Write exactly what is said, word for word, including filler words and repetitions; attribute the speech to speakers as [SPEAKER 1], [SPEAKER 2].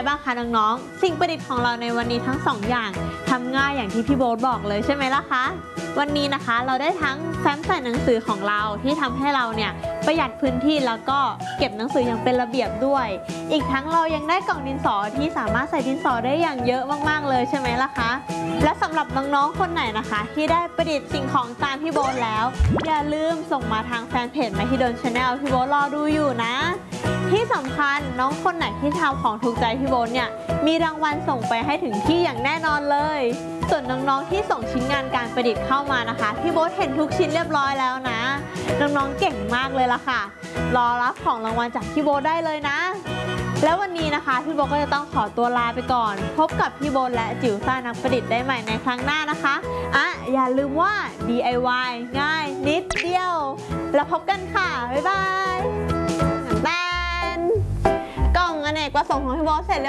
[SPEAKER 1] บ้างคะน้องๆสิ่งประดิษฐ์ของเราในวันนี้ทั้งสองอย่างทำง่ายอย่างที่พี่โบ๊ทบอกเลยใช่ไหมล่ะคะวันนี้นะคะเราได้ทั้งแฟ้มใส่หนังสือของเราที่ทำให้เราเนี่ยประหยัดพื้นที่แล้วก็เก็บหนังสืออย่างเป็นระเบียบด้วยอีกทั้งเรายังได้กล่องดินสอที่สามารถใส่ดินสอได้อย่างเยอะมากๆเลยใช่ไหมล่ะคะและสำหรับน้องๆคนไหนนะคะที่ได้ประดิษฐ์สิ่งของตามพี่โบ๊ทแล้วอย่าลืมส่งมาทางแฟนเพจ Mehidol Channel พี่โบ๊ทรอดูอยู่นะที่สำคัญน้องคนไหนที่ทำของถูกใจพี่โบ๊ทเนี่ยมีรางวัลส่งไปให้ถึงที่อย่างแน่นอนเลยส่วนน้องๆที่ส่งชิ้นงานการประดิษฐ์เข้ามานะคะพี่โบ๊ทเห็นทุกชิ้นเรียบร้อยแล้วนะน้องๆเก่งมากเลยล่ะค่ะรอรับของรางวัลจากพี่โบ๊ทได้เลยนะแล้ววันนี้นะคะพี่โบ๊ทก็จะต้องขอตัวลาไปก่อนพบกับพี่โบ๊ทและจิ๋วซ่านักประดิษฐ์ได้ใหม่ในครั้งหน้านะคะอ่ะอย่าลืมว่า ดี ไอ วาย ง่ายนิดเดียวแล้วพบกันค่ะบ๊ายบายแบนกล่องอเนกประสงค์ของพี่โบ๊ทเสร็จ